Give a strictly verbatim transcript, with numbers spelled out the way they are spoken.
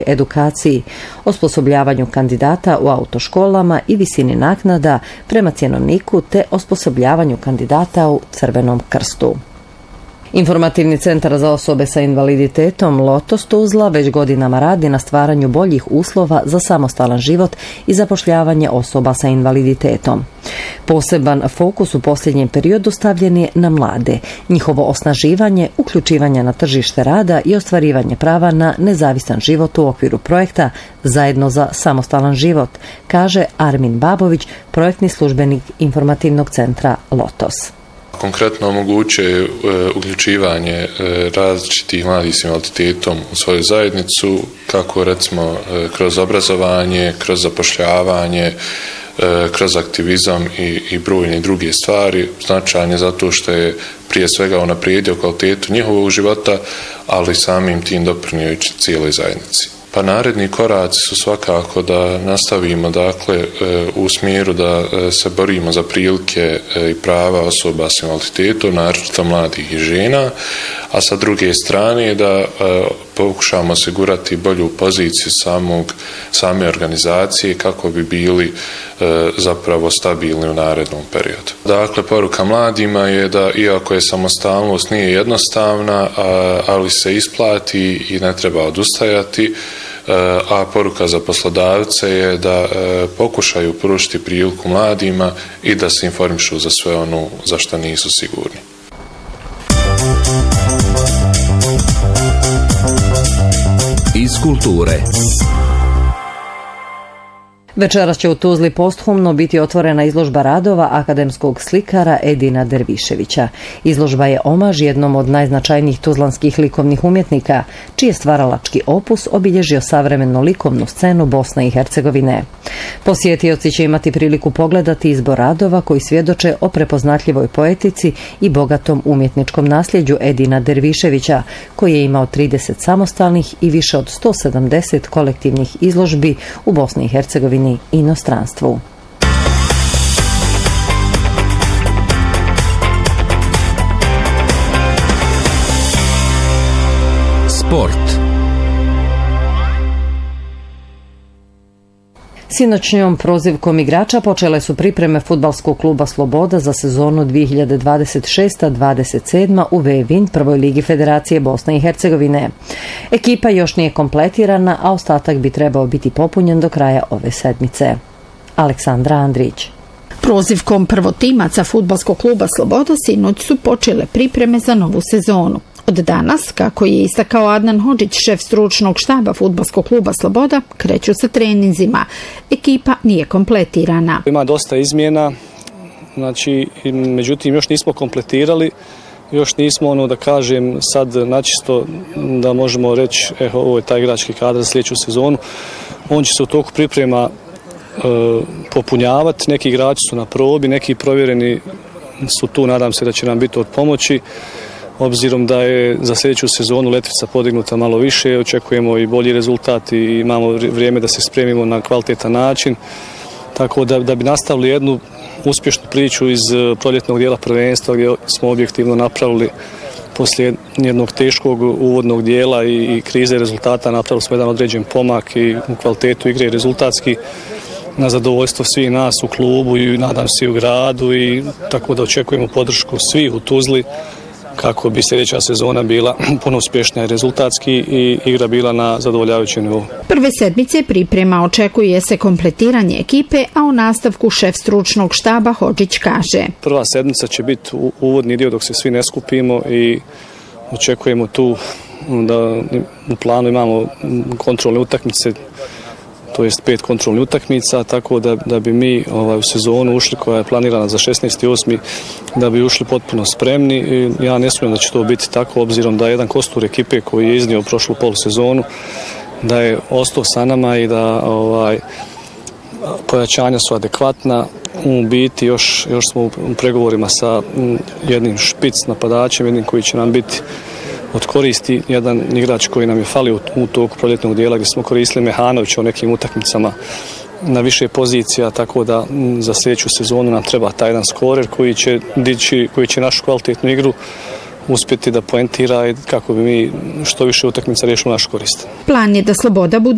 edukaciji, osposobljavanju kandidata u autoškolama i visini naknada prema cjenovniku te osposobljavanju kandidata u Crvenom krstu. Informativni centar za osobe sa invaliditetom Lotos Tuzla već godinama radi na stvaranju boljih uslova za samostalan život i zapošljavanje osoba sa invaliditetom. Poseban fokus u posljednjem periodu stavljen je na mlade, njihovo osnaživanje, uključivanje na tržište rada i ostvarivanje prava na nezavisan život u okviru projekta Zajedno za samostalan život, kaže Armin Babović, projektni službenik informativnog centra Lotos. Konkretno omogućuje uključivanje različitih mladih s invaliditetom u svoju zajednicu, kako recimo kroz obrazovanje, kroz zapošljavanje, kroz aktivizam i, i brojne druge stvari. Značajan je zato što je prije svega unaprijedio kvalitetu njihovog života, ali samim tim doprinio cijeloj zajednici. Pa naredni koraci su svakako da nastavimo dakle u smjeru da se borimo za prilike i prava osoba s invaliditetom, naročito mladih i žena, a sa druge strane da pokušamo osigurati bolju poziciju samog, same organizacije kako bi bili zapravo stabilni u narednom periodu. Dakle, poruka mladima je da iako je samostalnost nije jednostavna, ali se isplati i ne treba odustajati, a poruka za poslodavce je da pokušaju pružiti priliku mladima i da se informišu za sve ono za što nisu sigurni. Iz kulture. Večeras će u Tuzli posthumno biti otvorena izložba radova akademskog slikara Edina Derviševića. Izložba je omaž jednom od najznačajnijih tuzlanskih likovnih umjetnika, čiji je stvaralački opus obilježio savremenu likovnu scenu Bosne i Hercegovine. Posjetioci će imati priliku pogledati izbor radova koji svjedoče o prepoznatljivoj poetici i bogatom umjetničkom nasljeđu Edina Derviševića, koji je imao trideset samostalnih i više od sto sedamdeset kolektivnih izložbi u Bosni i Hercegovini i inostranstvu. Sport. Sinoćnjom prozivkom igrača počele su pripreme fudbalskog kluba Sloboda za sezonu dvije hiljade dvadeset šeste dvadeset sedam u Vevin, prvoj ligi Federacije Bosne i Hercegovine. Ekipa još nije kompletirana, a ostatak bi trebao biti popunjen do kraja ove sedmice. Aleksandra Andrić. Prozivkom prvotimaca fudbalskog kluba Sloboda sinoć su počele pripreme za novu sezonu. Od danas, kako je istakao Adnan Hodžić, šef stručnog štaba fudbalskog kluba Sloboda, kreću sa treninzima. Ekipa nije kompletirana. Ima dosta izmjena, znači, međutim još nismo kompletirali, još nismo, ono da kažem, sad načisto da možemo reći, evo, ovo je taj igrački kadar za sljedeću sezonu. On će se u toku priprema e, popunjavati, neki igrači su na probi, neki provjereni su tu, nadam se da će nam biti od pomoći. Obzirom da je za sljedeću sezonu letvica podignuta malo više, očekujemo i bolji rezultat i imamo vrijeme da se spremimo na kvalitetan način. Tako da, da bi nastavili jednu uspješnu priču iz proljetnog dijela prvenstva gdje smo objektivno napravili poslije jednog teškog uvodnog dijela i, i krize rezultata, napravili smo jedan određen pomak i u kvalitetu igre i rezultatski na zadovoljstvo svih nas u klubu i nadam se i u gradu, i tako da očekujemo podršku svih u Tuzli kako bi sljedeća sezona bila puno uspješnija i rezultatski i igra bila na zadovoljavajućem nivou. Prve sedmice priprema očekuje se kompletiranje ekipe, a u nastavku šef stručnog štaba Hodžić kaže: Prva sedmica će biti uvodni dio dok se svi ne skupimo i očekujemo tu da u planu imamo kontrolne utakmice, to jest pet kontrolnih utakmica, tako da, da bi mi ovaj, u sezonu ušli, koja je planirana za šesnaesti osmi da bi ušli potpuno spremni. I ja ne sumnjam da će to biti tako, obzirom da je jedan kostur ekipe koji je iznio prošlu polusezonu, da je ostao sa nama i da ovaj, pojačanja su adekvatna. U biti još, još smo u pregovorima sa jednim špic napadačem, jednim koji će nam biti od koristi, jedan igrač koji nam je falio u toku proljetnog dijela gdje smo koristili Mehanovića u nekim utakmicama na više pozicija, tako da za sljedeću sezonu nam treba taj jedan skorer koji će dići, koji će našu kvalitetnu igru uspjeti da poentira i kako bi mi što više utakmica riješili našu korist. Plan je da Sloboda bude